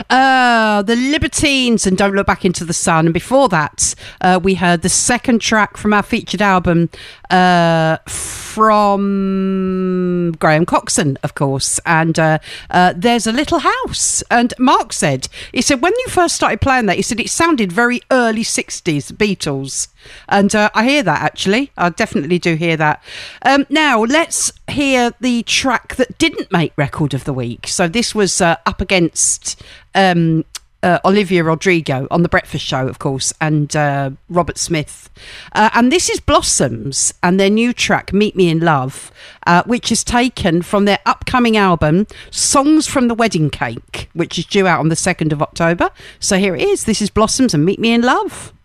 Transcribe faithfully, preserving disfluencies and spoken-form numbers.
Uh, the Libertines and Don't Look Back into the Sun. And before that, uh, we heard the second track from our featured album uh, from Graham Coxon, of course. And uh, uh, There's a Little House. And Mark said, he said, when you first started playing that, he said it sounded very early sixties, Beatles. And uh, I hear that, actually. I definitely do hear that. Um, now, let's hear the track that didn't make Record of the Week. So this was uh, up against um, uh, Olivia Rodrigo on The Breakfast Show, of course, and uh, Robert Smith. Uh, and this is Blossoms and their new track, Meet Me in Love, uh, which is taken from their upcoming album, Songs from the Wedding Cake, which is due out on the second of October. So here it is. This is Blossoms and Meet Me in Love.